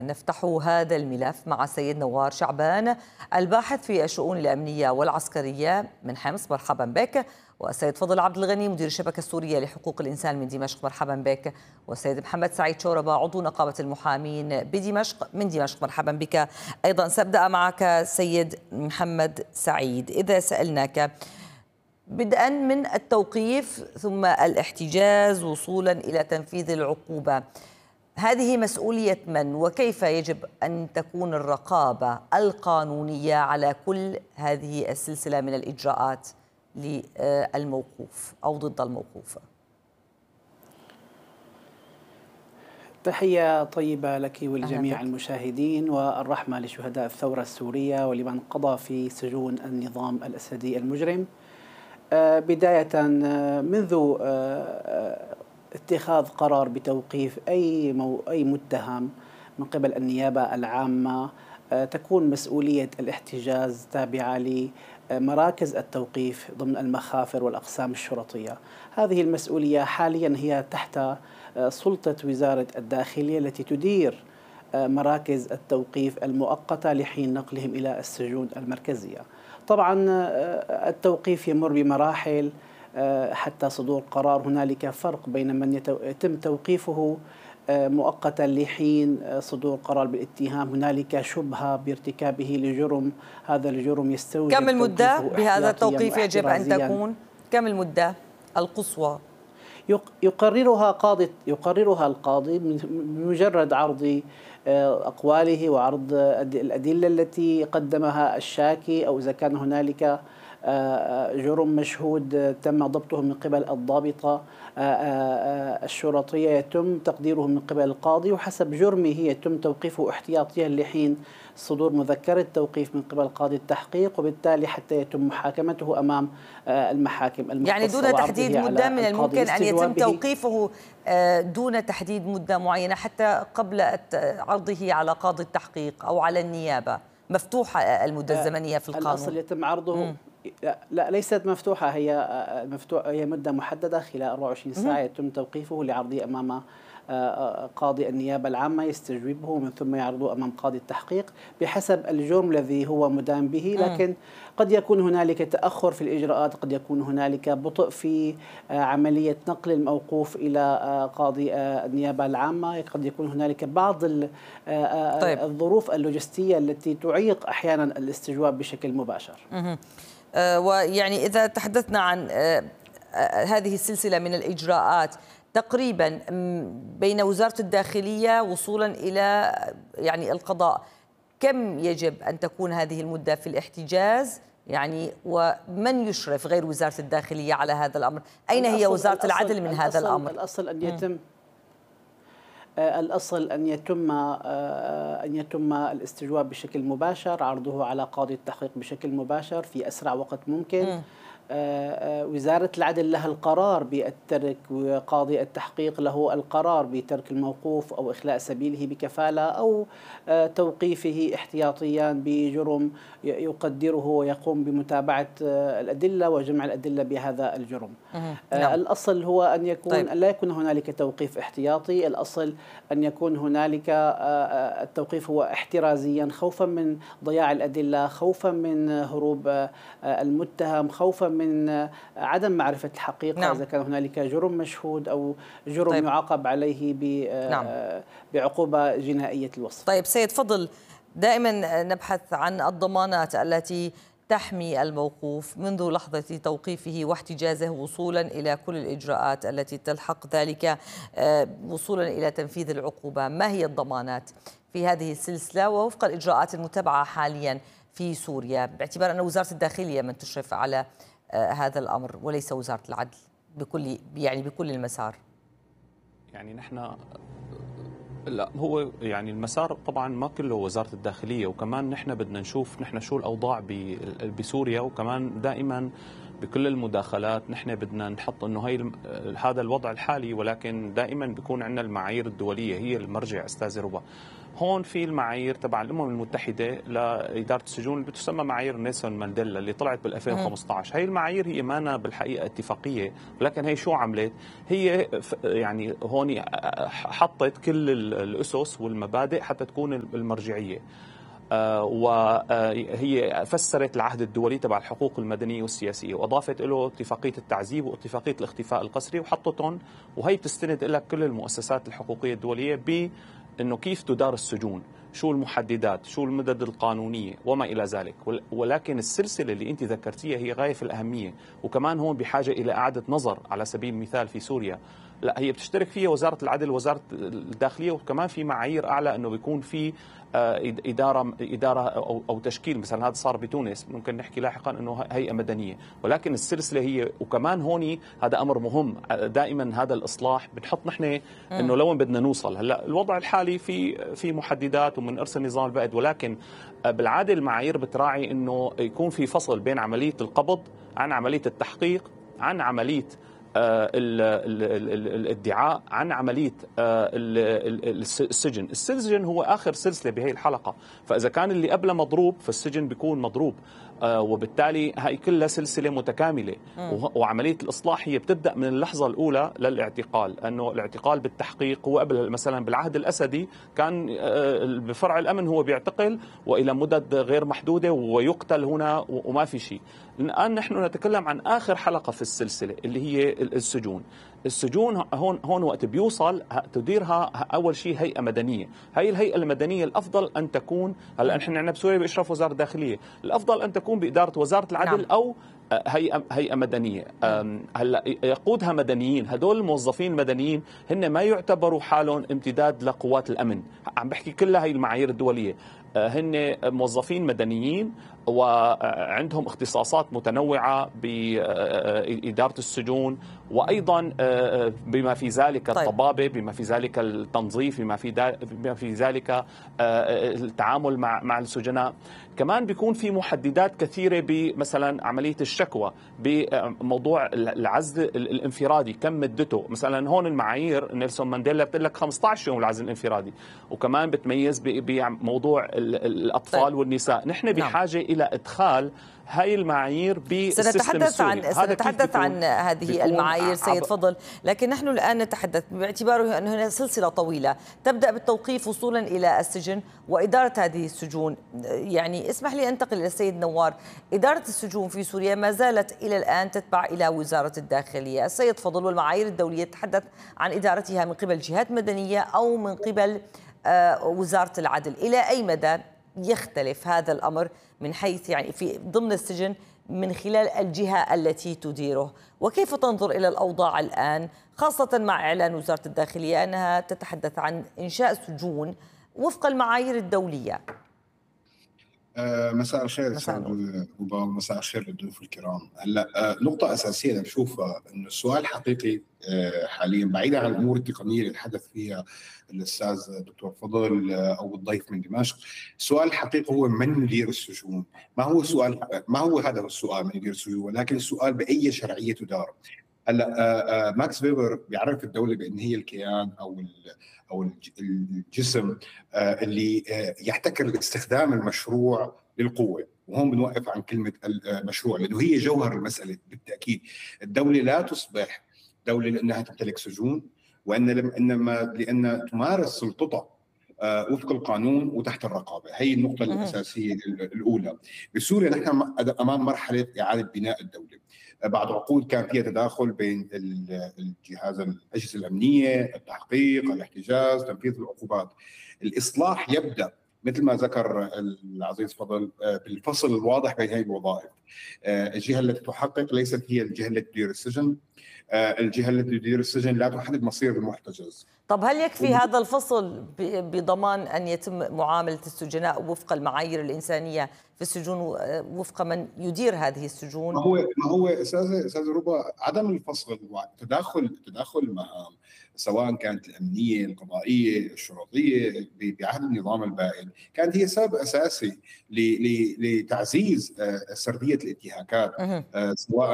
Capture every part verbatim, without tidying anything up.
نفتح هذا الملف مع السيد نوار شعبان الباحث في الشؤون الأمنية والعسكرية من حمص. مرحبا بك. والسيد فضل عبد الغني مدير الشبكة السورية لحقوق الإنسان من دمشق. مرحبا بك. والسيد محمد سعيد شوربة عضو نقابة المحامين بدمشق من دمشق. مرحبا بك أيضا. سأبدأ معك سيد محمد سعيد. إذا سألناك بدءا من التوقيف ثم الاحتجاز وصولا إلى تنفيذ العقوبة، هذه مسؤولية من؟ وكيف يجب أن تكون الرقابة القانونية على كل هذه السلسلة من الإجراءات للموقوف أو ضد الموقوف؟ تحية طيبة لك ولجميع المشاهدين، والرحمة لشهداء الثورة السورية ولمن قضى في سجون النظام الأسدي المجرم. بداية منذ اتخاذ قرار بتوقيف أي مو أي متهم من قبل النيابة العامة، تكون مسؤولية الاحتجاز تابعة لمراكز التوقيف ضمن المخافر والأقسام الشرطية. هذه المسؤولية حاليا هي تحت سلطة وزارة الداخلية التي تدير مراكز التوقيف المؤقتة لحين نقلهم إلى السجون المركزية. طبعا التوقيف يمر بمراحل حتى صدور قرار. هنالك فرق بين من يتم توقيفه مؤقتا لحين صدور قرار بالاتهام، هنالك شبهة بارتكابه لجرم، هذا الجرم يستوجب كم المدة بهذا التوقيف يجب أن تكون؟ كم المدة القصوى؟ يقررها قاضي يقررها القاضي بمجرد عرض أقواله وعرض الأدلة التي قدمها الشاكي، أو إذا كان هنالك جرم مشهود تم ضبطه من قبل الضابطة الشرطية يتم تقديره من قبل القاضي، وحسب جرمه يتم توقيفه احتياطيا لحين صدور مذكرة توقيف من قبل قاضي التحقيق، وبالتالي حتى يتم محاكمته أمام المحاكم المختصة. يعني دون تحديد مدة من الممكن أن يتم توقيفه دون تحديد مدة معينة حتى قبل عرضه على قاضي التحقيق أو على النيابة؟ مفتوحة المدة الزمنية في القانون؟ الأصل يتم عرضه م. لا, لا ليست مفتوحة، هي مفتوحة، هي مدة محددة خلال أربعة وعشرين ساعة يتم توقيفه لعرضه أمام قاضي النيابة العامة يستجوبه، ومن ثم يعرضه أمام قاضي التحقيق بحسب الجرم الذي هو مدان به. لكن قد يكون هنالك تأخر في الإجراءات، قد يكون هنالك بطء في عملية نقل الموقوف إلى قاضي النيابة العامة، قد يكون هنالك بعض طيب. الظروف اللوجستية التي تعيق أحيانا الاستجواب بشكل مباشر. ويعني إذا تحدثنا عن هذه السلسلة من الإجراءات تقريبا بين وزارة الداخلية وصولا إلى يعني القضاء، كم يجب أن تكون هذه المدة في الاحتجاز؟ يعني ومن يشرف غير وزارة الداخلية على هذا الأمر؟ أين هي وزارة العدل من هذا الأمر؟ الأصل أن يتم الأصل أن يتم أن يتم الاستجواب بشكل مباشر، عرضه على قاضي التحقيق بشكل مباشر في أسرع وقت ممكن. م. وزارة العدل لها القرار بالترك، وقاضي التحقيق له القرار بترك الموقوف أو إخلاء سبيله بكفالة أو توقيفه احتياطيا بجرم يقدره ويقوم بمتابعة الأدلة وجمع الأدلة بهذا الجرم. نعم. الأصل هو أن يكون طيب. لا يكون هنالك توقيف احتياطي، الأصل أن يكون هنالك التوقيف هو احترازيا، خوفا من ضياع الأدلة، خوفا من هروب المتهم، خوفا من من عدم معرفة الحقيقة. نعم. إذا كان هنالك جرم مشهود أو جرم طيب. يعاقب عليه نعم. بعقوبة جنائية الوصف. طيب سيد فضل، دائما نبحث عن الضمانات التي تحمي الموقوف منذ لحظة توقيفه واحتجازه وصولا إلى كل الإجراءات التي تلحق ذلك وصولا إلى تنفيذ العقوبة. ما هي الضمانات في هذه السلسلة ووفق الإجراءات المتبعة حاليا في سوريا، باعتبار أن وزارة الداخلية من تشرف على هذا الأمر وليس وزارة العدل بكل يعني بكل المسار؟ يعني نحن لا هو يعني المسار طبعا ما كله وزارة الداخلية، وكمان نحن بدنا نشوف نحن شو الأوضاع بسوريا، وكمان دائما بكل المداخلات نحن بدنا نحط انه هي هذا الوضع الحالي، ولكن دائما بيكون عندنا المعايير الدولية هي المرجع. استاذ ربا، هون في المعايير تبع الامم المتحده لاداره السجون اللي بتسمى معايير نيلسون مانديلا اللي طلعت بال ألفين وخمسة عشر. هي المعايير هي مانا بالحقيقه اتفاقيه، ولكن هي شو عملت؟ هي يعني هون حطت كل الاسس والمبادئ حتى تكون المرجعيه. وهي فسرت العهد الدولي تبع الحقوق المدنيه والسياسيه، واضافت له اتفاقيه التعذيب واتفاقيه الاختفاء القسري وحطتهم، وهي بتستند لك كل المؤسسات الحقوقيه الدوليه بانه كيف تدار السجون، شو المحددات، شو المدد القانونيه وما الى ذلك. ولكن السلسله اللي انت ذكرتيها هي غايه في الاهميه، وكمان هون بحاجه الى اعاده نظر. على سبيل المثال في سوريا لا، هي بتشترك فيها وزاره العدل ووزاره الداخليه، وكمان في معايير اعلى انه بيكون في اداره اداره او او تشكيل. مثلا هذا صار بتونس، ممكن نحكي لاحقا انه هيئه مدنيه، ولكن السلسله هي. وكمان هون هذا امر مهم، دائما هذا الاصلاح بنحط نحن انه لوين بدنا نوصل. هلا الوضع الحالي في في محددات ومن ارسل نظام البائد، ولكن بالعاده المعايير بتراعي انه يكون في فصل بين عمليه القبض عن عمليه التحقيق عن عمليه الادعاء عن عملية السجن. السجن هو آخر سلسلة بهي الحلقة، فإذا كان اللي قبله مضروب فالسجن بيكون مضروب، وبالتالي هاي كلها سلسلة متكاملة. وعملية الإصلاح هي بتبدأ من اللحظة الأولى للاعتقال، أنه الاعتقال بالتحقيق هو قبل مثلا بالعهد الأسدي كان بفرع الأمن هو بيعتقل وإلى مدد غير محدودة ويقتل هنا وما في شيء. الآن نحن نتكلم عن آخر حلقة في السلسلة اللي هي السجون. السجون هون هون وقت بيوصل تديرها اول شيء هيئه مدنيه. هي الهيئه المدنيه الافضل ان تكون، هلا نحن عندنا بسوريا باشراف وزاره الداخليه، الافضل ان تكون باداره وزاره العدل نعم. او هيئه هيئه مدنيه. هلا يقودها مدنيين، هدول الموظفين المدنيين هن ما يعتبروا حالهم امتداد لقوات الامن، عم بحكي كلها هي المعايير الدوليه، هن موظفين مدنيين وعندهم اختصاصات متنوعة بإدارة السجون، وأيضا بما في ذلك الطبابة، بما في ذلك التنظيف، بما في بما في ذلك التعامل مع مع السجناء. كمان بيكون في محددات كثيرة بمثلا عملية الشكوى، بموضوع العزل الانفرادي كم مدته. مثلا هون المعايير نيلسون مانديلا بتقول لك خمسة عشر يوم العزل الانفرادي، وكمان بتميز بموضوع الأطفال طيب. والنساء. نحن بحاجة نعم. إلى إدخال هاي المعايير بالسيستم السوري. عن سنتحدث عن هذه المعايير سيد فضل، لكن نحن الآن نتحدث باعتباره أن هنا سلسلة طويلة تبدأ بالتوقيف وصولا إلى السجن وإدارة هذه السجون. يعني اسمح لي أنتقل إلى السيد نوار. إدارة السجون في سوريا ما زالت إلى الآن تتبع إلى وزارة الداخلية. السيد فضل، والمعايير الدولية تتحدث عن إدارتها من قبل جهات مدنية أو من قبل وزارة العدل. إلى أي مدى يختلف هذا الأمر من حيث يعني في ضمن السجن من خلال الجهة التي تديره؟ وكيف تنظر إلى الأوضاع الآن، خاصة مع إعلان وزارة الداخلية أنها تتحدث عن إنشاء سجون وفق المعايير الدولية؟ آه مساء الخير استاذ ربا، ومساء الخير للضيوف الكرام. هلا آه نقطة أساسية أنا بشوفها إنه السؤال حقيقي آه حاليا بعيدا عن الأمور التقنية اللي تحدث فيها الأستاذ دكتور فضل آه أو الضيف من دمشق. السؤال الحقيقي هو من يدير السجون؟ ما هو سؤال ما هو هذا السؤال من يدير السجون، ولكن السؤال بأي شرعية تدار. هلا آه آه ماكس فيبر بيعرف الدولة بأن هي الكيان أو او الجسم اللي يحتكر استخدام المشروع للقوه، وهون بنوقف عن كلمه المشروع لانه هي جوهر المساله. بالتاكيد الدوله لا تصبح دوله لانها تمتلك سجون، وان انما لان تمارس سلطتها وفق القانون وتحت الرقابه. هي النقطه الاساسيه الاولى. بسوريا نحن امام مرحله اعاده بناء الدوله. بعد عقود كان فيها تداخل بين الجهاز الاجهزه الامنيه، التحقيق، الاحتجاز، تنفيذ العقوبات. الاصلاح يبدا مثل ما ذكر العزيز فضل بالفصل الواضح بين هذه الوظائف. الجهه التي تحقق ليست هي الجهه التي تدير السجن، الجهه التي تدير السجن لا تحدد مصير المحتجز. طب هل يكفي هذا الفصل بضمان ان يتم معامله السجناء وفق المعايير الانسانيه في السجون وفق من يدير هذه السجون؟ ما هو ما هو استاذ استاذ ربا عدم الفصل وتداخل تداخل المهام سواء كانت الامنيه، القضائيه، الشرطيه بعهد النظام البائد كانت هي سبب اساسي لتعزيز سرديه الانتهاكات، سواء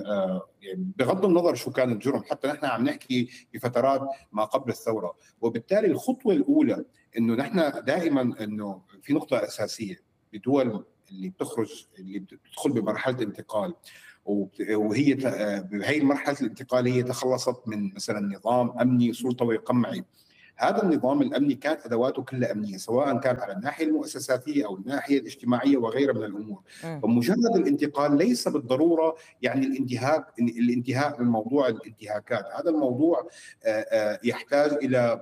بغض النظر شو كان الجرم. حتى نحن عم نحكي بفترات ما قبل الثوره، وبالتالي الخطوه الاولى انه نحن دائما انه في نقطه اساسيه بدول اللي بتخرج اللي بتدخل بمرحله انتقال، وهي بهي المرحله الانتقاليه تخلصت من مثلا نظام امني سلطوي قمعي. هذا النظام الامني كانت ادواته كلها امنيه، سواء كانت على الناحيه المؤسساتيه او الناحيه الاجتماعيه وغيرها من الامور. فمجرد الانتقال ليس بالضروره يعني الانتهاك الانتهاء من موضوع الانتهاكات. هذا الموضوع يحتاج الى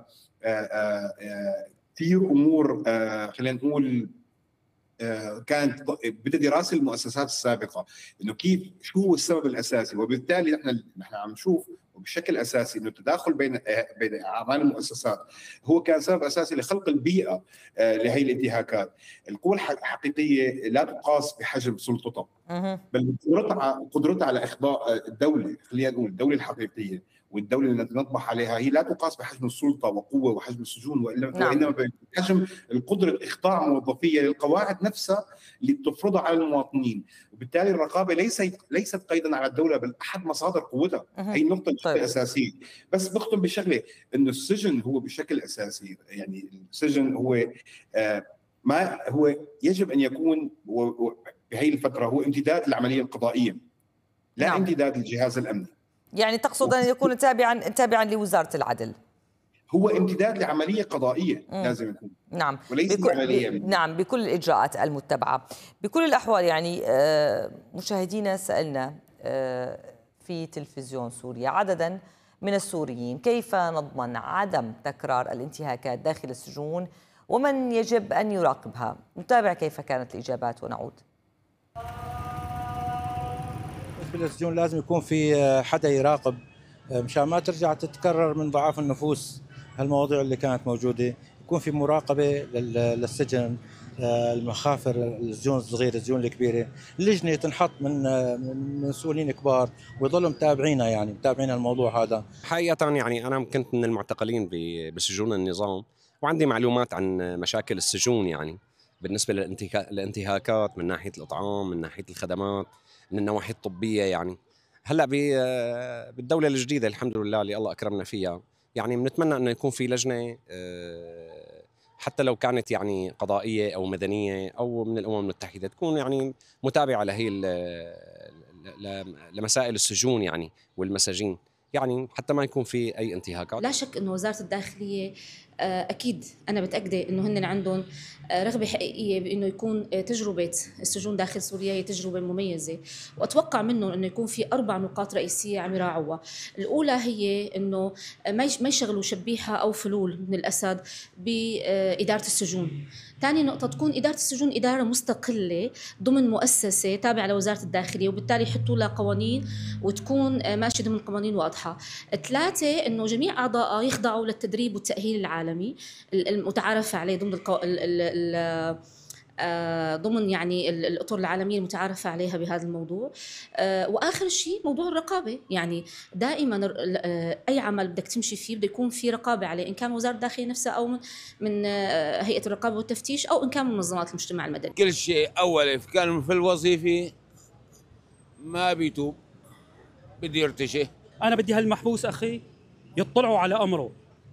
كثير امور، خلينا نقول كانت بدها دراسه المؤسسات السابقه، انه كيف شو هو السبب الاساسي، وبالتالي نحن نحن عم نشوف وبشكل اساسي انه التداخل بين بين اعمال المؤسسات هو كان سبب اساسي لخلق البيئه لهي الانتهاكات. القوى الحقيقيه لا تقاس بحجم سلطتها، بل بقدرتها قدرتها على اخضاع الدوله، خلينا نقول الدوله الحقيقيه والدوله اللي نطمح عليها هي لا تقاس بحجم السلطه وقوه وحجم السجون، وانما نعم. بحجم القدره اخضاع موظفيه للقواعد نفسها اللي بتفرضها على المواطنين. وبالتالي الرقابه ليست ليست قيدا على الدوله بل احد مصادر قوتها. هي النقطه طيب. الاساسيه. بس بختم بشغله انه السجن هو بشكل اساسي، يعني السجن هو آه ما هو يجب ان يكون بهي الفتره هو امتداد للعمليه القضائيه، لا نعم. امتداد للجهاز الامني. يعني تقصد ان يكون تابعا تابعا لوزاره العدل؟ هو امتداد لعمليه قضائيه مم. لازم يكون. نعم وليس بكل عمليه ب... نعم بكل الاجراءات المتبعه. بكل الاحوال يعني آه مشاهدينا سالنا آه في تلفزيون سوريا عددا من السوريين كيف نضمن عدم تكرار الانتهاكات داخل السجون ومن يجب ان يراقبها. نتابع كيف كانت الاجابات ونعود. بالسجون لازم يكون في حدا يراقب مشان ما ترجع تتكرر من ضعاف النفوس هالمواضيع اللي كانت موجوده، يكون في مراقبه للسجن، المخافر، السجون الصغيره، السجون الكبيره، لجنه تنحط من مسؤولين كبار ويضلوا متابعينها، يعني متابعين الموضوع هذا. حقيقه يعني انا كنت من المعتقلين بسجون النظام وعندي معلومات عن مشاكل السجون، يعني بالنسبه للانتهاكات من ناحيه الاطعام، من ناحيه الخدمات، من النواحي الطبيه. يعني هلا بالدوله الجديده الحمد لله اللي الله اكرمنا فيها، يعني بنتمنى انه يكون في لجنه حتى لو كانت يعني قضائيه او مدنيه او من الامم المتحده تكون يعني متابعه لهي لمسائل السجون يعني والمساجين، يعني حتى ما يكون في اي انتهاكات. لا شك انه وزاره الداخليه اكيد انا متاكده انه هن عندهم رغبه حقيقيه بانه يكون تجربه السجون داخل سوريا هي تجربه مميزه، واتوقع منهم انه يكون في اربع نقاط رئيسيه عم يراعوها. الاولى هي انه ما يشغلوا شبيحه او فلول من الاسد باداره السجون. ثاني نقطة تكون إدارة السجون إدارة مستقلة ضمن مؤسسة تابعة لوزارة الداخلية، وبالتالي يحطوا لها قوانين وتكون ماشية ضمن القوانين واضحة. ثلاثة إنه جميع أعضائها يخضعوا للتدريب والتأهيل العالمي المتعارف عليه ضمن القو... ال... ال... ضمن يعني الأطر العالمية المتعارفة عليها بهذا الموضوع. وآخر شيء موضوع الرقابة، يعني دائما أي عمل بدك تمشي فيه بده يكون في رقابة عليه، إن كان وزارة الداخلية نفسها أو من من هيئة الرقابة والتفتيش أو إن كان من منظمات المجتمع المدني. كل شيء أول كان في الوظيفة ما بيتوب بدي يرتشي. أنا بدي هالمحبوس أخي يطلعوا على أمره،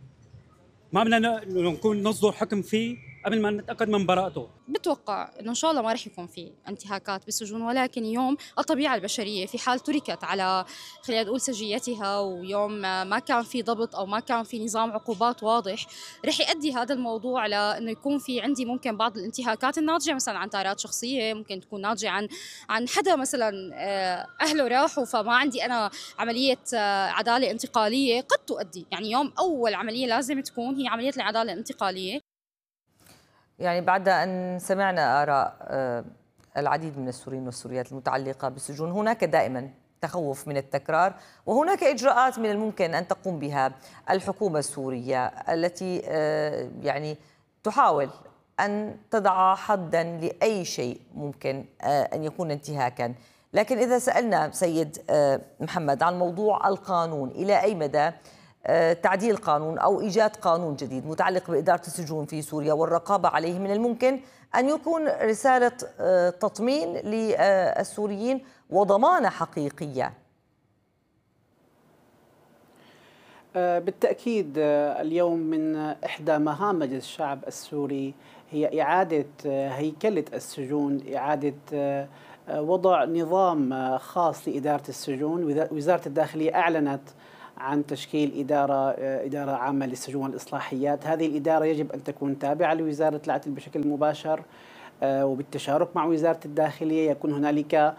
ما بدنا نكون نصدر حكم فيه قبل ما نتأكد من براءته. بتوقع إنه إن شاء الله ما رح يكون في انتهاكات بالسجون، ولكن يوم الطبيعة البشرية في حال تركت على خلينا نقول سجيتها، ويوم ما كان في ضبط أو ما كان في نظام عقوبات واضح، رح يؤدي هذا الموضوع لأنه يكون في عندي ممكن بعض الانتهاكات الناجعة مثلا عن تارات شخصية، ممكن تكون ناجعة عن عن حدا مثلا أهله راحوا، فما عندي أنا عملية عدالة انتقالية قد تؤدي. يعني يوم أول عملية لازم تكون هي عملية العدالة الانتقالية. يعني بعد أن سمعنا آراء العديد من السوريين والسوريات المتعلقة بالسجون، هناك دائما تخوف من التكرار، وهناك إجراءات من الممكن أن تقوم بها الحكومة السورية التي يعني تحاول أن تضع حدا لأي شيء ممكن أن يكون انتهاكا. لكن إذا سألنا سيد محمد عن موضوع القانون، إلى أي مدى تعديل قانون أو إيجاد قانون جديد متعلق بإدارة السجون في سوريا والرقابة عليه من الممكن أن يكون رسالة تطمين للسوريين وضمانة حقيقية؟ بالتأكيد اليوم من إحدى مهام مجلس الشعب السوري هي إعادة هيكلة السجون، إعادة وضع نظام خاص لإدارة السجون. وزارة الداخلية أعلنت عن تشكيل إدارة إدارة عامة للسجون والإصلاحيات. هذه الإدارة يجب أن تكون تابعة لوزارة العدل بشكل مباشر، وبالتشارك مع وزارة الداخلية. يكون هنالك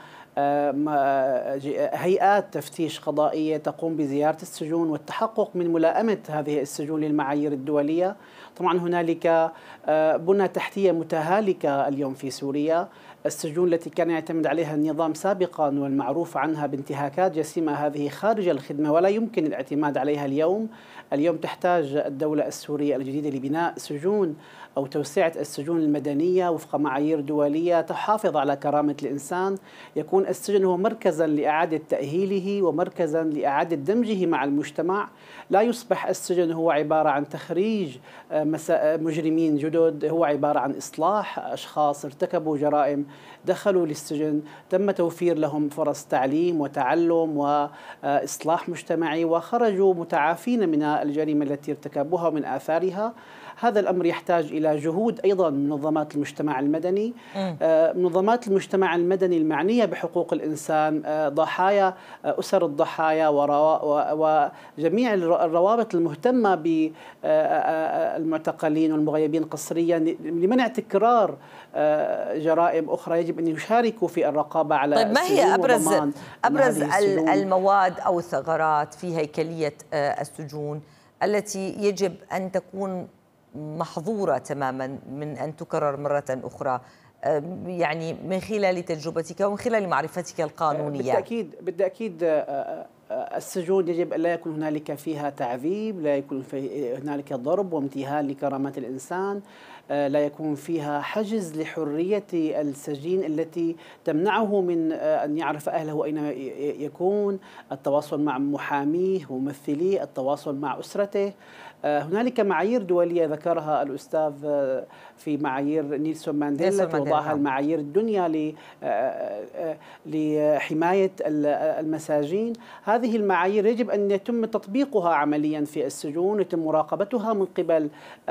هيئات تفتيش قضائية تقوم بزيارة السجون والتحقق من ملائمة هذه السجون للمعايير الدولية. طبعا هنالك بنى تحتية متهالكة اليوم في سوريا. السجون التي كان يعتمد عليها النظام سابقا والمعروف عنها بانتهاكات جسيمة هذه خارج الخدمة ولا يمكن الاعتماد عليها اليوم. اليوم تحتاج الدولة السورية الجديدة لبناء سجون أو توسعة السجون المدنية وفق معايير دولية تحافظ على كرامة الإنسان. يكون السجن هو مركزا لإعادة تأهيله ومركزا لإعادة دمجه مع المجتمع. لا يصبح السجن هو عبارة عن تخريج مجرمين جدد، هو عبارة عن إصلاح أشخاص ارتكبوا جرائم دخلوا للسجن، تم توفير لهم فرص تعليم وتعلم وإصلاح مجتمعي وخرجوا متعافين من الجريمة التي ارتكبوها ومن آثارها. هذا الأمر يحتاج إلى جهود أيضا من منظمات المجتمع المدني. منظمات المجتمع المدني المعنية بحقوق الإنسان، ضحايا أسر الضحايا وجميع الروابط المهتمة بالمعتقلين والمغيبين قسريا لمنع تكرار جرائم أخرى، يجب أن يشاركوا في الرقابة على. طيب، ما هي أبرز أبرز المواد أو الثغرات في هيكلية السجون التي يجب أن تكون محظورة تماما من أن تكرر مرة أخرى، يعني من خلال تجربتك ومن خلال معرفتك القانونية؟ بالتأكيد بالتأكيد السجون يجب أن لا يكون هنالك فيها تعذيب، لا يكون هنالك ضرب وامتهان لكرامات الإنسان، لا يكون فيها حجز لحرية السجين التي تمنعه من أن يعرف أهله أين يكون، التواصل مع محاميه وممثليه، التواصل مع أسرته. هنالك معايير دولية ذكرها الأستاذ في معايير نيلسون مانديلا توضعها المعايير الدنيا لحماية المساجين. هذه المعايير يجب أن يتم تطبيقها عمليا في السجون، يتم مراقبتها من قبل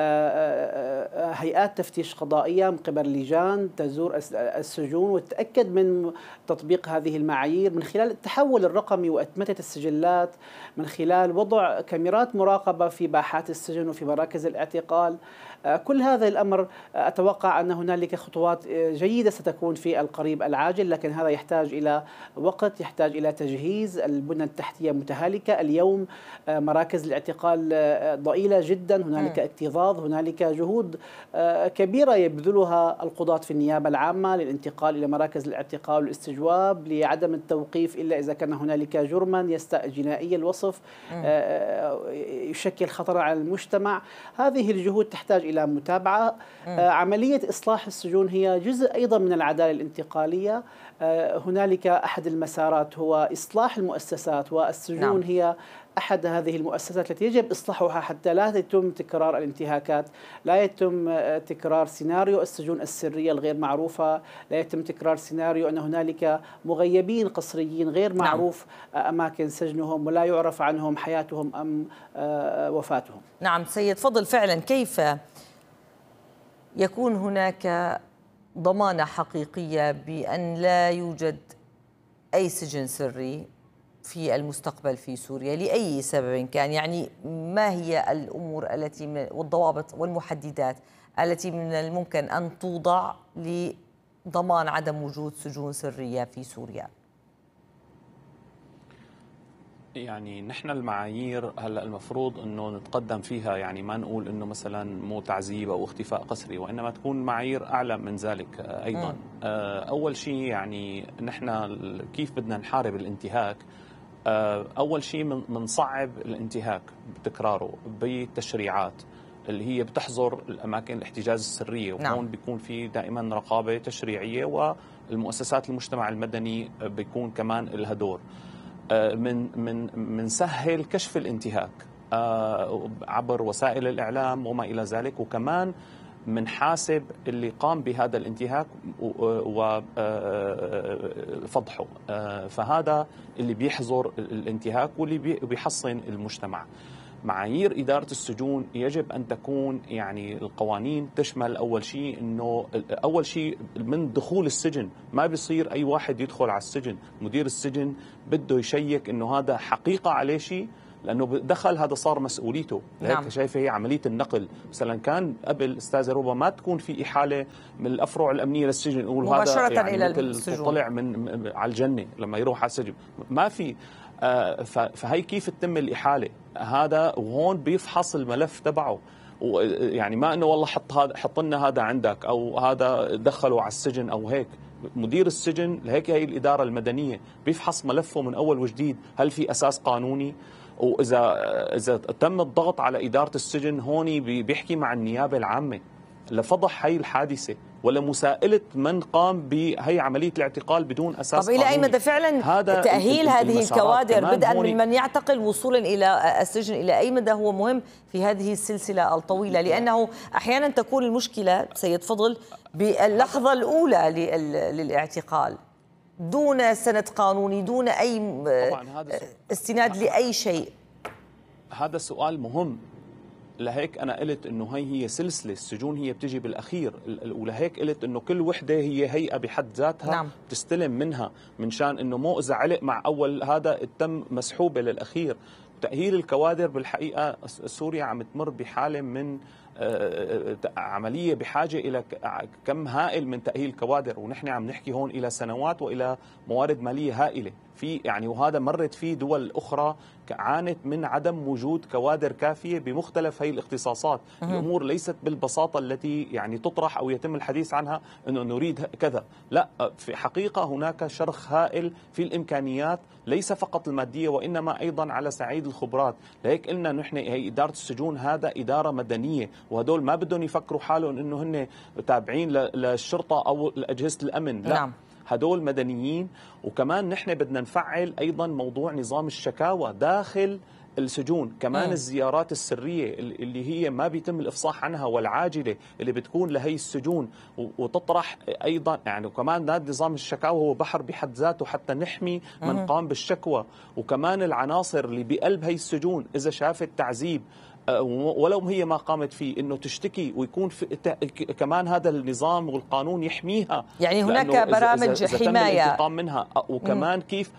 هيئات تفتيش قضائية، من قبل لجان تزور السجون وتتأكد من تطبيق هذه المعايير من خلال التحول الرقمي وأتمتة السجلات، من خلال وضع كاميرات مراقبة في باحات السجن وفي مراكز الاعتقال. كل هذا الأمر أتوقع أن هنالك خطوات جيدة ستكون في القريب العاجل، لكن هذا يحتاج إلى وقت، يحتاج إلى تجهيز. البنى التحتية متهالكة اليوم، مراكز الاعتقال ضئيلة جدا، هنالك اكتظاظ، هنالك جهود كبيرة يبذلها القضاة في النيابة العامة للانتقال إلى مراكز الاعتقال والاستجواب لعدم التوقيف إلا إذا كان هنالك جرما جنائي الوصف يشكل خطر على المجتمع. هذه الجهود تحتاج إلى متابعة. عملية إصلاح السجون هي جزء أيضا من العدالة الانتقالية. هنالك أحد المسارات هو إصلاح المؤسسات، والسجون نعم. هي أحد هذه المؤسسات التي يجب إصلاحها حتى لا يتم تكرار الانتهاكات، لا يتم تكرار سيناريو السجون السرية الغير معروفة، لا يتم تكرار سيناريو أن هنالك مغيبين قسريين غير معروف نعم. أماكن سجنهم ولا يعرف عنهم حياتهم أم وفاتهم. نعم سيد فضل، فعلا كيف يكون هناك ضمانة حقيقية بأن لا يوجد أي سجن سري في المستقبل في سوريا لأي سبب كان؟ يعني ما هي الأمور التي من والضوابط والمحددات التي من الممكن أن توضع لضمان عدم وجود سجون سرية في سوريا؟ يعني نحن المعايير هلا المفروض انه نتقدم فيها، يعني ما نقول انه مثلا مو تعذيب او اختفاء قسري، وانما تكون معايير اعلى من ذلك ايضا. م. اول شيء يعني نحن كيف بدنا نحارب الانتهاك؟ اول شيء بنصعب الانتهاك بتكراره بالتشريعات اللي هي بتحظر الاماكن الاحتجاز السريه، وهون نعم. بيكون في دائما رقابه تشريعيه، والمؤسسات المجتمع المدني بيكون كمان لها دور. من من من سهل كشف الانتهاك عبر وسائل الإعلام وما إلى ذلك، وكمان من حاسب اللي قام بهذا الانتهاك وفضحه، فهذا اللي بيحظر الانتهاك واللي بيحصن المجتمع. معايير إدارة السجون يجب أن تكون يعني القوانين تشمل أول شيء أنه أول شيء من دخول السجن ما بيصير أي واحد يدخل على السجن، مدير السجن بده يشيك أنه هذا حقيقة عليه شيء، لأنه دخل هذا صار مسؤوليته. هيك نعم. شايفة هي عملية النقل. مثلا كان قبل أستاذة روبا ما تكون في إحالة من الأفرع الأمنية للسجن نقول هذا يعني إلى السجون طلع من على الجنة لما يروح على السجن، ما في. آه فهي كيف تتم الإحالة هذا، وهون بيفحص الملف تبعه، يعني ما انه والله حط هذا حط لنا هذا عندك او هذا دخله على السجن او هيك. مدير السجن هيك هي الإدارة المدنية بيفحص ملفه من أول وجديد، هل في أساس قانوني؟ وإذا إذا تم الضغط على إدارة السجن هون بيحكي مع النيابة العامة لفضح هي الحادثة ولا مساءلة من قام بهي عملية الاعتقال بدون أساس قانوني. طب إلى أي مدى فعلا تأهيل هذه الكوادر بدءا من من يعتقل وصولا إلى السجن، إلى أي مدى هو مهم في هذه السلسلة الطويلة؟ لأنه أحيانا تكون المشكلة سيد فضل باللحظة الأولى للاعتقال دون سند قانوني، دون أي استناد لأي شيء. هذا السؤال مهم، لهيك أنا قلت إنه هي هي سلسلة، السجون هي بتجي بالأخير، ولهيك قلت إنه كل وحدة هي هيئة بحد ذاتها نعم. تستلم منها، من شان إنه مو إذا علق مع أول هذا تم مسحوبة للأخير. تأهيل الكوادر بالحقيقة سوريا عم تمر بحالة من عملية بحاجة إلى كم هائل من تأهيل الكوادر، ونحن عم نحكي هون إلى سنوات وإلى موارد مالية هائلة في يعني، وهذا مرت فيه دول أخرى عانت من عدم وجود كوادر كافية بمختلف هي الاختصاصات. أه. الأمور ليست بالبساطة التي يعني تطرح أو يتم الحديث عنها أنه نريد كذا، لا، في حقيقة هناك شرخ هائل في الإمكانيات ليس فقط المادية وإنما أيضا على صعيد الخبرات. لهيك قلنا نحن هي إدارة السجون هذا إدارة مدنية، وهدول ما بدهم يفكروا حالهم أنه هن تابعين للشرطة أو أجهزة الأمن، لا نعم. هدول مدنيين. وكمان نحن بدنا نفعل أيضا موضوع نظام الشكاوى داخل السجون، كمان م. الزيارات السرية اللي هي ما بيتم الإفصاح عنها والعاجلة اللي بتكون لهي السجون وتطرح أيضا يعني. وكمان ده نظام الشكاوى هو بحر بحد ذاته حتى نحمي من م. قام بالشكوى. وكمان العناصر اللي بقلب هي السجون إذا شافت تعذيب ولو هي ما قامت فيه انه تشتكي، ويكون في كمان هذا النظام والقانون يحميها، يعني هناك برامج إذا حمايه الانتقام منها. وكمان مم. كيف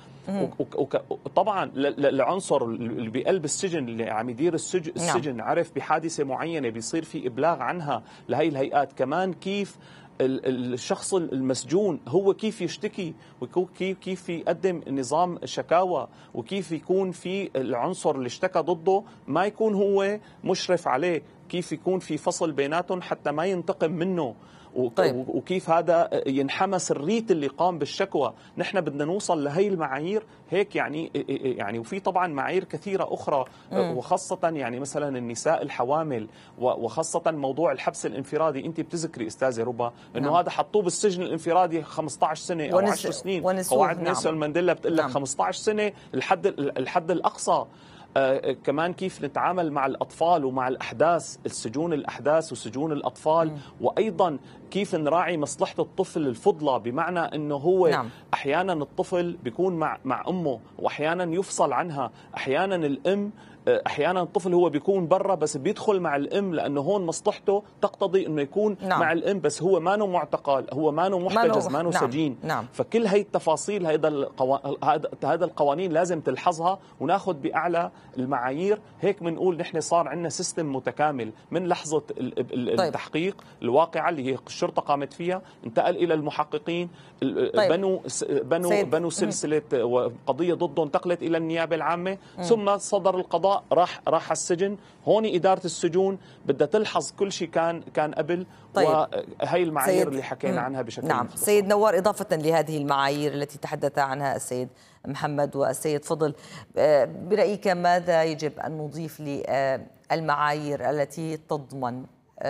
طبعا العنصر اللي بقلب السجن اللي عم يدير السجن, السجن نعم. عرف بحادثه معينه بيصير في ابلاغ عنها لهي الهيئات، كمان كيف الشخص المسجون هو كيف يشتكي وكيف كيف يقدم نظام شكاوى، وكيف يكون في العنصر اللي اشتكى ضده ما يكون هو مشرف عليه، كيف يكون في فصل بيناتهم حتى ما ينتقم منه. طيب. وكيف هذا ينحمى سرية اللي قام بالشكوى. نحن بدنا نوصل لهي المعايير هيك يعني يعني وفي طبعا معايير كثيرة أخرى م. وخاصة يعني مثلا النساء الحوامل، وخاصة موضوع الحبس الانفرادي. أنت بتذكري أستاذة ربا أنه نعم. هذا حطوه بالسجن الانفرادي خمسة عشر سنة أو عشر سنين، قواعد نيلسون مانديلا بتقول لك نعم. خمسة عشر سنة الحد الحد الأقصى. آه كمان كيف نتعامل مع الأطفال ومع الأحداث، السجون الأحداث وسجون الأطفال م. وأيضا كيف نراعي مصلحة الطفل الفضلى، بمعنى أنه هو نعم. أحيانا الطفل بيكون مع, مع أمه وأحيانا يفصل عنها، أحيانا الأم احيانا الطفل هو بيكون برا بس بيدخل مع الام لانه هون مصلحته تقتضي انه يكون نعم. مع الام، بس هو ما نو معتقل، هو ما نو محتجز، ما نو نعم. سجين نعم. فكل هي التفاصيل هذا القوا... هذا القوانين لازم تلحظها وناخذ باعلى المعايير. هيك بنقول نحن صار عندنا سيستم متكامل من لحظه التحقيق طيب. الواقعه اللي هي الشرطه قامت فيها، انتقل الى المحققين، طيب. بنوا بنوا سيد. بنوا سلسله وقضيه ضده انتقلت الى النيابه العامه م. ثم صدر القضاء راح راح السجن. هون إدارة السجون بدها تلحظ كل شيء كان كان قبل. طيب. وهي المعايير اللي حكينا عنها بشكل نعم مختصر. سيد نوار، إضافة لهذه المعايير التي تحدث عنها السيد محمد والسيد فضل، برأيك ماذا يجب أن نضيف للمعايير التي تضمن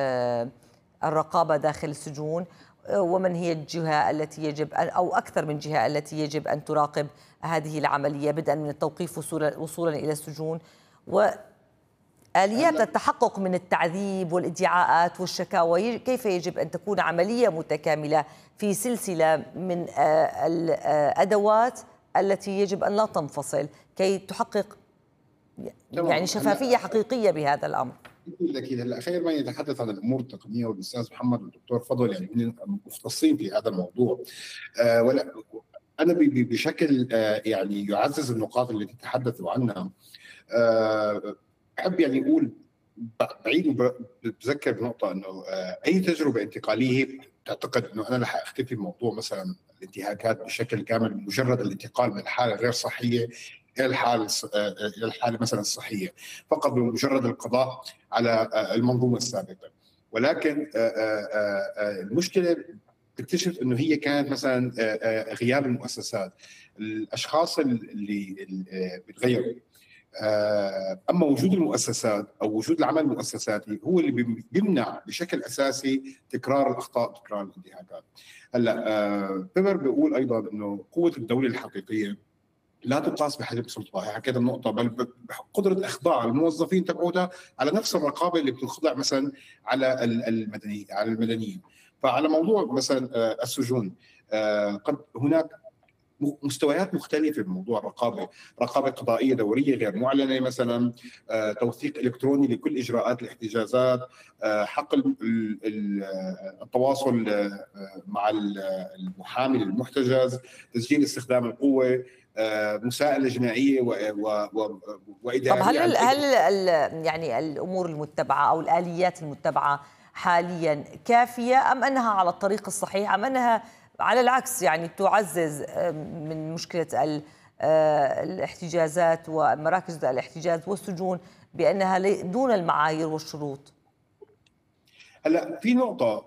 الرقابة داخل السجون، ومن هي الجهة التي يجب أو أكثر من جهة التي يجب أن تراقب هذه العملية بدءا من التوقيف وصولا إلى السجون، وآليات التحقق من التعذيب والادعاءات والشكاوى؟ كيف يجب أن تكون عملية متكاملة في سلسلة من الأدوات التي يجب أن لا تنفصل كي تحقق يعني شفافية حقيقية بهذا الأمر. أكيد أكيد. هلا خير ما يتحدث عن الأمور التقنية والأستاذ محمد والدكتور فضل يعني مختصين في هذا الموضوع. آه ولا أنا بشكل آه يعني يعزز النقاط اللي تتحدثوا عنها. آه أحب يعني أقول بعيد وبتذكر بنقطة إنه آه أي تجربة انتقالية تعتقد إنه أنا رح أختفي بموضوع مثلا الانتهاكات بشكل كامل مجرد الانتقال من الحالة غير صحية الى الحاله الى الحاله مثلا الصحيه فقط بمجرد القضاء على المنظومه السابقه. ولكن المشكله تكتشف انه هي كانت مثلا غياب المؤسسات، الاشخاص اللي بتغيروا. اما وجود المؤسسات او وجود العمل المؤسساتي هو اللي بيمنع بشكل اساسي تكرار الاخطاء تكرار الانتهاكات. هلا بيبر بيقول ايضا انه قوه الدوله الحقيقيه لا تقاس بحجم سلطتها، حكيت النقطه، بل بقدره اخضاع الموظفين تبعوتها على نفس الرقابه اللي بتنخضع مثلا على المدنيين على المدنيين. فعلى موضوع مثلا السجون قد هناك مستويات مختلفه بموضوع الرقابه، رقابه قضائيه دوريه غير معلنه مثلا، توثيق الكتروني لكل اجراءات الاحتجازات، حق التواصل مع المحامي للمحتجز، تسجيل استخدام القوه، مساءلة جنائية وإدارية. طب هل هل يعني الأمور المتبعة أو الآليات المتبعة حاليا كافية أم أنها على الطريق الصحيح أم أنها على العكس يعني تعزز من مشكلة الاحتجازات ومراكز الاحتجاز والسجون بأنها دون المعايير والشروط؟ هلا في نقطة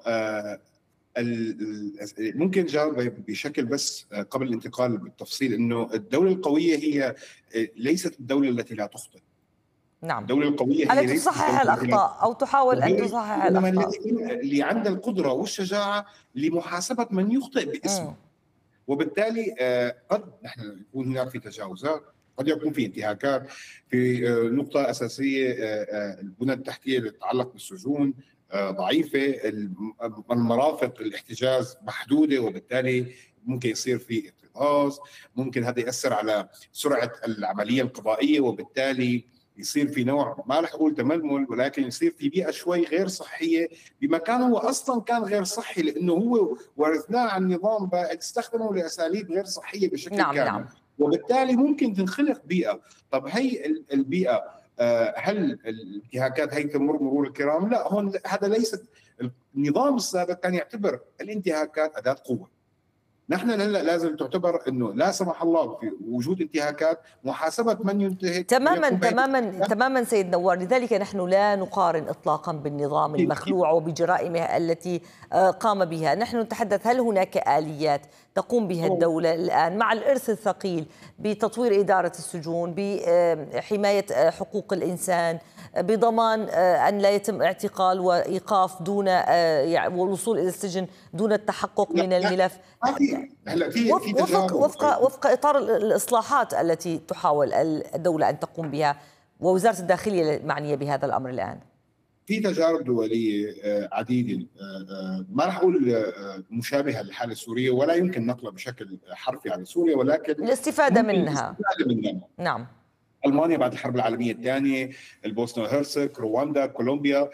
ممكن جاوب بشكل بس قبل الانتقال بالتفصيل، انه الدوله القويه هي ليست الدوله التي لا تخطئ. نعم. الدوله القويه هي التي تصحح الاخطاء او تحاول ان تصحح الاخطاء، اللي عندها القدره والشجاعه لمحاسبه من يخطئ باسمه. وبالتالي قد نحن يكون هناك في تجاوزات، قد يكون في انتهاكات. في نقطه اساسيه البنى التحتيه اللي تتعلق بالسجون ضعيفة، المرافق الاحتجاز محدودة، وبالتالي ممكن يصير في اكتظاظ، ممكن هذا يأثر على سرعة العملية القضائية، وبالتالي يصير في نوع ما رح أقول تململ، ولكن يصير في بيئة شوي غير صحية بمكان هو أصلا كان غير صحي، لأنه هو ورثناه عن نظام بائد استخدمه لأساليب غير صحية بشكل نعم كامل. نعم. وبالتالي ممكن تنخلق بيئة. طب هي البيئة هل الانتهاكات هي تمر مرور الكرام؟ لا، هون هذا ليس النظام السابق كان يعتبر الانتهاكات أداة قوة. نحن هلا لازم تعتبر انه لا سمح الله في وجود انتهاكات محاسبه من ينتهك. تماما تماما تماما سيد نوار، لذلك نحن لا نقارن اطلاقا بالنظام المخلوع وبجرائمه التي قام بها، نحن نتحدث هل هناك آليات تقوم بها الدولة الآن مع الإرث الثقيل بتطوير إدارة السجون، بحماية حقوق الإنسان، بضمان أن لا يتم اعتقال وإيقاف دون والوصول إلى السجن دون التحقق من الملف. هلا في وفق وفق وفق إطار الإصلاحات التي تحاول الدولة أن تقوم بها ووزارة الداخلية المعنية بهذا الأمر الآن. في تجارب دولية عديدة ما راح أقول مشابهة للحالة السورية ولا يمكن نقلها بشكل حرفي على سوريا، ولكن الاستفادة منها. الاستفادة منها. نعم. ألمانيا بعد الحرب العالمية الثانية، البوسنة والهرسك، رواندا، كولومبيا،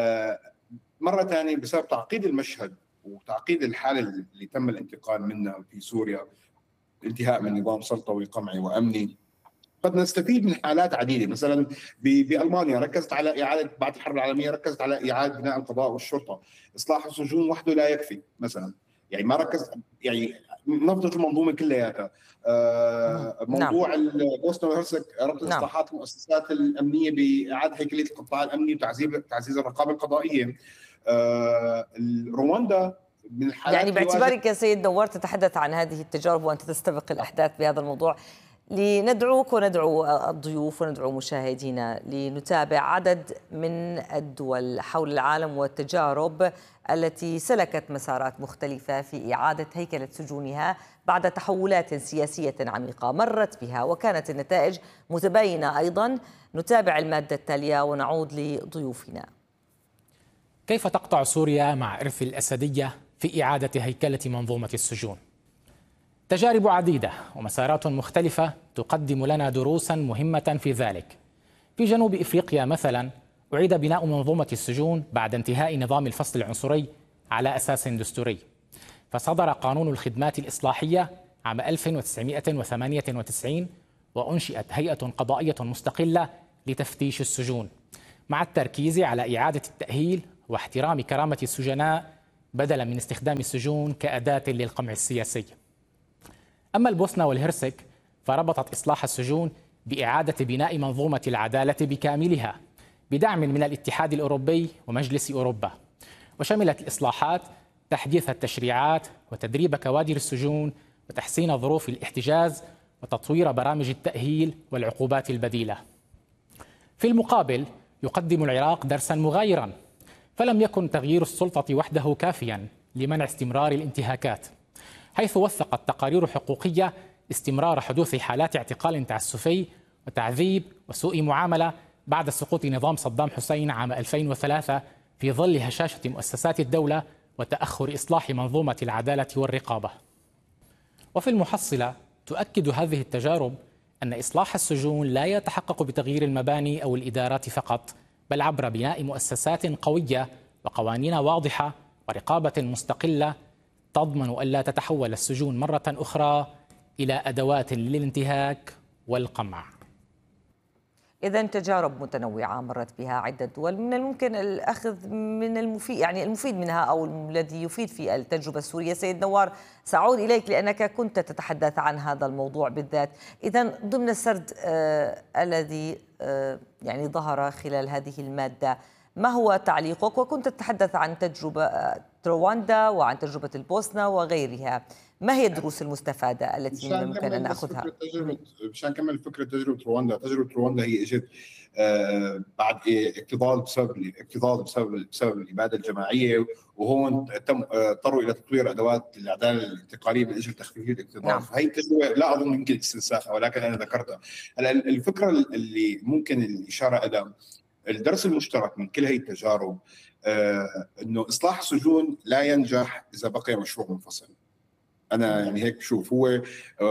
مرة ثانية بسبب تعقيد المشهد وتعقيد الحالة اللي تم الانتقال منها في سوريا، الانتهاء من نظام سلطوي قمعي وأمني، قد نستفيد من حالات عديده. مثلا بالمانيا ركزت على اعاده بعد الحرب العالميه، ركزت على اعاده بناء القضاء والشرطه. اصلاح السجون وحده لا يكفي مثلا، يعني ما ركز، يعني نفضت المنظومه كلياتها. آه موضوع نعم. البوسنه والهرسك ربط نعم. اصلاحات المؤسسات الامنيه باعاده هيكليه القطاع الامني وتعزيز تعزيز الرقابه القضائيه. آه رواندا من الحالات يعني باعتبارك يا سيد نوار تتحدث عن هذه التجارب وانت تستبق الاحداث بهذا الموضوع، لندعوك وندعو الضيوف وندعو مشاهدينا لنتابع عدد من الدول حول العالم والتجارب التي سلكت مسارات مختلفة في إعادة هيكلة سجونها بعد تحولات سياسية عميقة مرت بها، وكانت النتائج متباينة أيضا. نتابع المادة التالية ونعود لضيوفنا. كيف تقطع سوريا مع إرث الأسدية في إعادة هيكلة منظومة السجون؟ تجارب عديدة ومسارات مختلفة تقدم لنا دروسا مهمة في ذلك. في جنوب إفريقيا مثلا أعيد بناء منظومة السجون بعد انتهاء نظام الفصل العنصري على أساس دستوري، فصدر قانون الخدمات الإصلاحية عام ألف وتسعمائة وثمانية وتسعين، وأنشئت هيئة قضائية مستقلة لتفتيش السجون، مع التركيز على إعادة التأهيل واحترام كرامة السجناء بدلا من استخدام السجون كأداة للقمع السياسي. أما البوسنة والهرسك فربطت إصلاح السجون بإعادة بناء منظومة العدالة بكاملها بدعم من الاتحاد الأوروبي ومجلس أوروبا، وشملت الإصلاحات تحديث التشريعات وتدريب كوادر السجون وتحسين ظروف الاحتجاز وتطوير برامج التأهيل والعقوبات البديلة. في المقابل يقدم العراق درسا مغايرا، فلم يكن تغيير السلطة وحده كافيا لمنع استمرار الانتهاكات، حيث وثقت تقارير حقوقية استمرار حدوث حالات اعتقال تعسفي وتعذيب وسوء معاملة بعد سقوط نظام صدام حسين عام ألفين وثلاثة في ظل هشاشة مؤسسات الدولة وتأخر إصلاح منظومة العدالة والرقابة. وفي المحصلة تؤكد هذه التجارب أن إصلاح السجون لا يتحقق بتغيير المباني أو الإدارات فقط، بل عبر بناء مؤسسات قوية وقوانين واضحة ورقابة مستقلة تضمن ألا تتحول السجون مرة أخرى إلى أدوات للانتهاك والقمع. إذا تجارب متنوعة مرت بها عدة دول، من الممكن الأخذ من المفيد يعني المفيد منها أو الذي يفيد في التجربة السورية. سيد نوار، سأعود إليك لأنك كنت تتحدث عن هذا الموضوع بالذات. إذا ضمن السرد آه الذي آه يعني ظهر خلال هذه المادة، ما هو تعليقك؟ وكنت تتحدث عن تجربة رواندا وعن تجربة البوسنة وغيرها، ما هي الدروس المستفادة التي يمكن أن نأخذها؟ مشان نكمل فكرة تجربة رواندا، تجربة رواندا هي اجت آه بعد اكتظاظ بسبب الاكتظاظ بسبب بسبب الإبادة الجماعية، وهون تم اضطروا إلى تطوير أدوات العدالة الانتقالية من أجل تخفيف الاكتظاظ. نعم. فهي التجربة لا أظن يمكن استنساخها، ولكن أنا ذكرتها. الفكرة اللي ممكن الإشارة إلى الدرس المشترك من كل هذه التجارب آه إنه إصلاح السجون لا ينجح إذا بقي مشروع منفصل. أنا يعني هيك بشوف، هو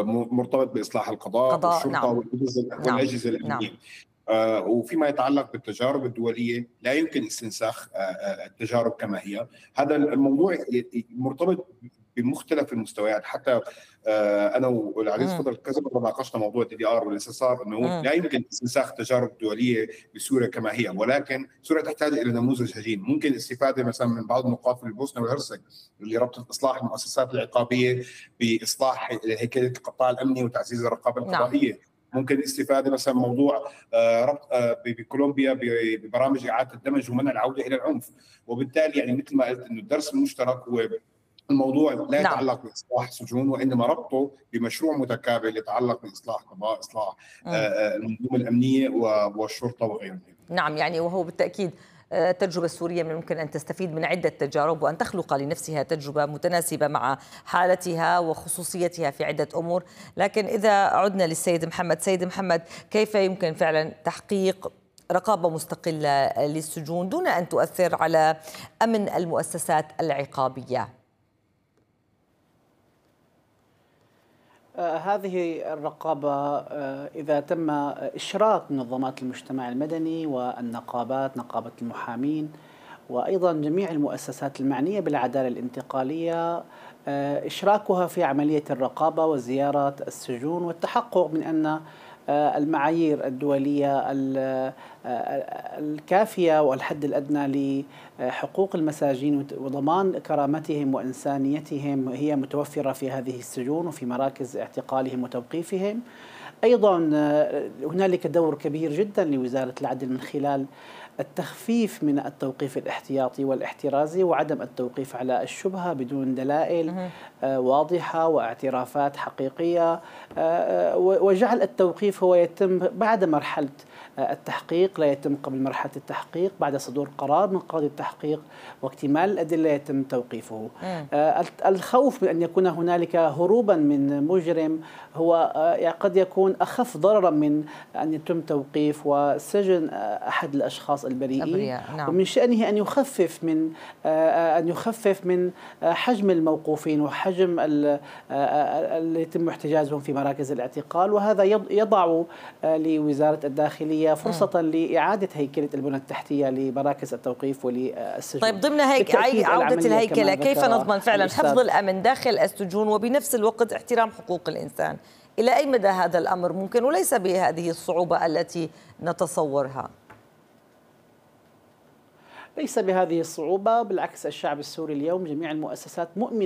مرتبط بإصلاح القضاء قضاء والشرطة نعم. والأجهزة الأمنية. نعم. آه وفيما يتعلق بالتجارب الدولية لا يمكن استنساخ آه التجارب كما هي. هذا الموضوع مرتبط بمختلف المستويات. حتى آه انا والعزيز فضل كذا مره ناقشنا موضوع الدي دي ار والاس اس ار، انه لا يمكن استنساخ التجارب الدوليه بسوريا كما هي، ولكن سوريا تحتاج الى نموذج هجين. ممكن الاستفاده مثلا من بعض النقاط في البوسنه والهرسك اللي ربطت اصلاح المؤسسات العقابيه باصلاح هيكله القطاع الامني وتعزيز الرقابه القضائيه. نعم. ممكن الاستفاده مثلا موضوع ربط بكولومبيا ببرامج اعاده الدمج ومنع العوده الى العنف. وبالتالي يعني مثل ما قلت انه الدرس المشترك هو الموضوع لا يتعلق نعم. باصلاح السجون، وانما ربطه بمشروع متكامل يتعلق باصلاح قضاء، اصلاح المنظومه الامنيه والشرطه وغيرها. نعم، يعني وهو بالتاكيد التجربة السورية من الممكن أن تستفيد من عدة تجارب وأن تخلق لنفسها تجربة متناسبة مع حالتها وخصوصيتها في عدة أمور. لكن إذا عدنا للسيد محمد، سيد محمد، كيف يمكن فعلا تحقيق رقابة مستقلة للسجون دون أن تؤثر على أمن المؤسسات العقابية؟ آه هذه الرقابة آه إذا تم إشراك منظمات المجتمع المدني والنقابات، نقابة المحامين وأيضا جميع المؤسسات المعنية بالعدالة الانتقالية، آه إشراكها في عملية الرقابة وزيارة السجون والتحقق من أن المعايير الدولية الكافية والحد الأدنى لحقوق المساجين وضمان كرامتهم وإنسانيتهم هي متوفرة في هذه السجون وفي مراكز اعتقالهم وتوقيفهم. أيضا هنالك دور كبير جدا لوزارة العدل من خلال التخفيف من التوقيف الاحتياطي والاحترازي وعدم التوقيف على الشبهة بدون دلائل واضحة واعترافات حقيقية، وجعل التوقيف هو يتم بعد مرحلة التحقيق، لا يتم قبل مرحلة التحقيق. بعد صدور قرار من قاضي التحقيق واكتمال الأدلة يتم توقيفه. الخوف من أن يكون هنالك هروبا من مجرم هو قد يكون أخف ضررا من أن يتم توقيف وسجن أحد الأشخاص البريئين. نعم. ومن شأنه أن يخفف من أن يخفف من حجم الموقوفين وحجم اللي يتم احتجازهم في مراكز الاعتقال، وهذا يضع لوزارة الداخلية هي فرصة لإعادة هيكلة البنى التحتية لمراكز التوقيف وللسجون. طيب ضمن هيك عودة الهيكلة كيف نضمن فعلا حفظ الأمن داخل السجون وبنفس الوقت احترام حقوق الإنسان؟ إلى أي مدى هذا الأمر ممكن وليس بهذه الصعوبة التي نتصورها؟ ليس بهذه الصعوبة، بالعكس الشعب السوري اليوم جميع المؤسسات مؤمنة